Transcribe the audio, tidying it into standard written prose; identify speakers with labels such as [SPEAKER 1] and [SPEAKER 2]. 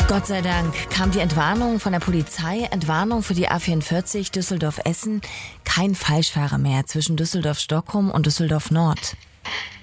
[SPEAKER 1] Gott sei Dank kam die Entwarnung von der Polizei, Entwarnung für die A44 Düsseldorf-Essen, kein Falschfahrer mehr zwischen Düsseldorf-Stockholm und Düsseldorf-Nord.